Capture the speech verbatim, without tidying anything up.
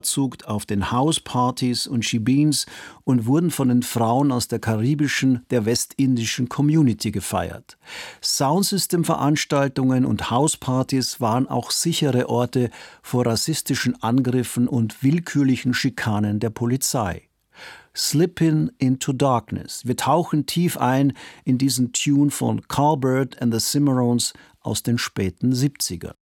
bevorzugt auf den Hauspartys und Shebeens und wurden von den Frauen aus der karibischen, der westindischen Community gefeiert. Soundsystem-Veranstaltungen und Hauspartys waren auch sichere Orte vor rassistischen Angriffen und willkürlichen Schikanen der Polizei. Slippin' into Darkness. Wir tauchen tief ein in diesen Tune von Carl Byrd and the Cimarrones aus den späten siebzigern.